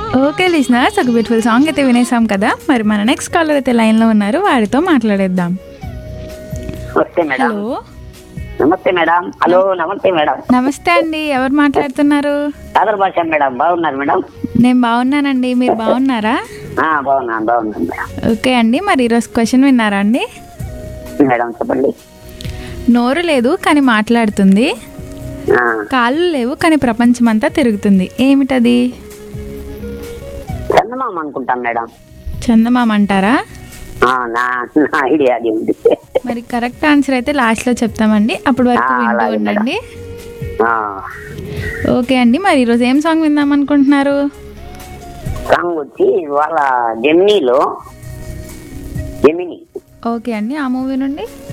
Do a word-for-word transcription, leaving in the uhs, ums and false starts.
Okay listeners, ఒక beautiful song అయితే వినేసాం కదా. మరి మన నెక్స్ట్ కాలర్ అయితే లైన్లో ఉన్నారు, వారితో మాట్లాడేద్దాం. నమస్తే మేడం. హలో. నమస్తే మేడం. హలో నమస్తే మేడం. నమస్తే అండి, ఎవరు మాట్లాడుతున్నారు? సాదర్ భాష మేడం. బాగున్నారు మేడం? నేను బాగున్నానండి, మీరు బాగున్నారా? ఆ, బాగున్నాను బాగున్నాను మేడం. ఓకే అండి, మరి ఈరోజు క్వశ్చన్ విన్నారా అండి? మేడం చెప్పండి. నోరు లేదు కానీ మాట్లాడుతుంది, ఆ, కాళ్ళు లేవు కానీ ప్రపంచమంతా తిరుగుతుంది, ఏమిటది? చందమామ అనుకుంటాం మేడం. చందమామ అంటారా? ఆ, నా నా ఐడియా అది ఉంది. మరి కరెక్ట్ ఆన్సర్ అయితే లాస్ట్లో చెప్తామండి, అప్పటి వరకు ఆ, వింటూ అలాగే మేడం. ఉండండి. ఆ, ఓకే అండి, మరి ఈరోజు ఏం సాంగ్ విందాం అనుకుంటున్నారు? సాంగ్ వచ్చి వాళ్ళ జెమినీలో జెమిని ఓకే అండి, ఆ మూవీ నుండి